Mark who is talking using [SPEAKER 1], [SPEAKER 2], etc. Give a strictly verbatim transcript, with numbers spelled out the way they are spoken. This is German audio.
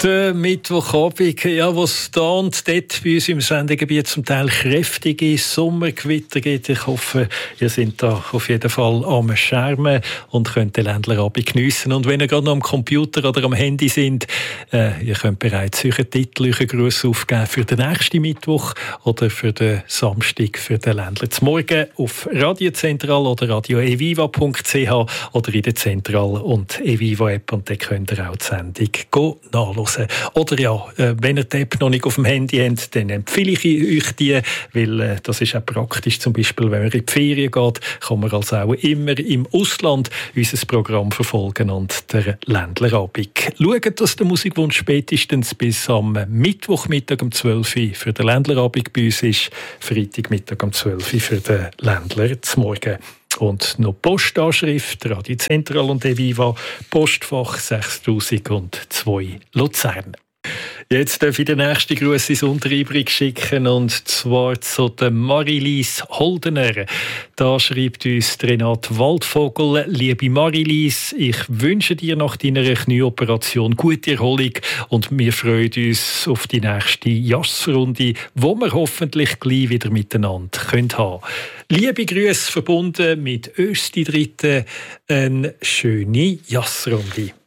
[SPEAKER 1] Der Mittwochabend, ja, wo es da und dort bei uns im Sendegebiet zum Teil kräftige Sommergewitter gibt. Ich hoffe, ihr seid da auf jeden Fall am Schermen und könnt den Ländlerabend geniessen. Und wenn ihr gerade noch am Computer oder am Handy sind, äh, ihr könnt bereits euren Titel, euren Gruß aufgeben für den nächsten Mittwoch oder für den Samstag für den Ländler zum Morgen auf Radiozentral oder radio e viva punkt c h oder in der Zentral- und eviva-App, und dann könnt ihr auch die Sendung nachhören. Oder ja, wenn ihr die App noch nicht auf dem Handy habt, dann empfehle ich euch die, weil äh, das ist auch praktisch. Zum Beispiel, wenn man in die Ferien geht, kann man also auch immer im Ausland unser Programm verfolgen und der Ländlerabend. Schaut, dass der Musikwunsch spätestens bis am Mittwochmittag um zwölf Uhr für den Ländlerabend bei uns ist, Freitagmittag um zwölf Uhr für den Ländler zum Morgen. Und noch Postanschrift, Radio Zentral und Eviva, Postfach sechstausendzwei Luzern. Jetzt darf ich den nächsten Gruß ins Unteribrig schicken, und zwar zu der Marilise Holdener. Da schreibt uns Renate Waldvogel: Liebe Marilise, ich wünsche dir nach deiner Knieoperation gute Erholung und wir freuen uns auf die nächste Jazzrunde, wo wir hoffentlich gleich wieder miteinander haben können. Liebe Grüße verbunden mit Östi Dritte, eine schöne Jazzrunde.